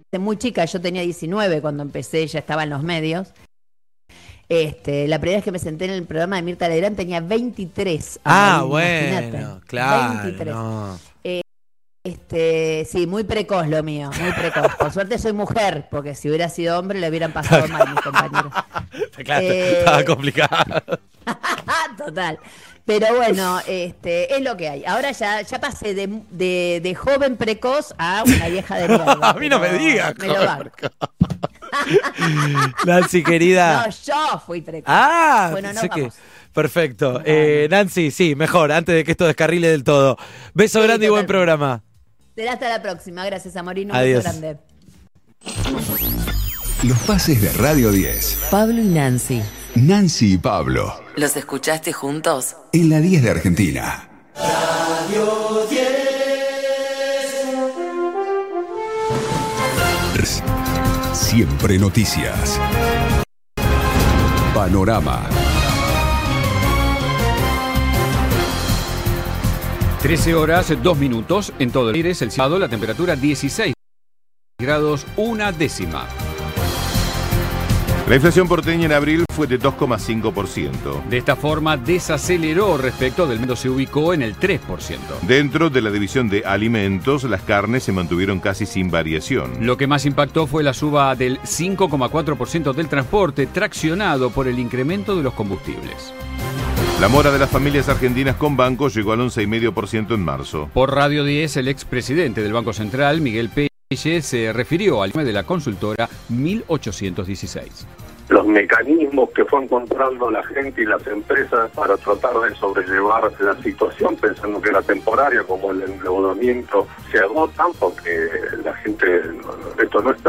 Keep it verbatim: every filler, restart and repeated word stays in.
muy chica, yo tenía diecinueve cuando empecé, ya estaba en los medios. Este, la primera vez que me senté en el programa de Mirta Legrand tenía veintitrés. Ah, ahí, bueno, claro. veintitrés. No. Eh, este, sí, muy precoz lo mío, muy precoz. Por suerte soy mujer, porque si hubiera sido hombre le hubieran pasado mal mis compañeros. Claro, Eh, estaba complicado. Total. Pero bueno, este, es lo que hay. Ahora ya, ya pasé de, de, de joven precoz a una vieja de mierda. A mí no me digas. Me lo banco. Nancy, querida. No, yo fui precoz. Ah, bueno, no sé que... vamos. Perfecto. Vale. Eh, Nancy, sí, mejor, antes de que esto descarrile del todo. Beso Sí, grande y buen totalmente. programa. Será hasta la próxima. Gracias, Amorino. Un Adiós. beso grande. Los pases de Radio diez. Pablo y Nancy. Nancy y Pablo. ¿Los escuchaste juntos? En la diez de Argentina. Radio diez. Siempre noticias. Panorama. trece horas, dos minutos en todo el aire. El sábado, la temperatura dieciséis grados, una décima. La inflación porteña en abril fue de dos coma cinco por ciento. De esta forma, desaceleró respecto del mes, se ubicó en el tres por ciento. Dentro de la división de alimentos, las carnes se mantuvieron casi sin variación. Lo que más impactó fue la suba del cinco coma cuatro por ciento del transporte, traccionado por el incremento de los combustibles. La mora de las familias argentinas con bancos llegó al once coma cinco por ciento en marzo. Por Radio diez, el expresidente del Banco Central, Miguel Pelle, se refirió al tema de la consultora mil ochocientos dieciséis. Los mecanismos que fue encontrando la gente y las empresas para tratar de sobrellevar la situación, pensando que era temporaria, como el endeudamiento, se agotan porque la gente, esto no es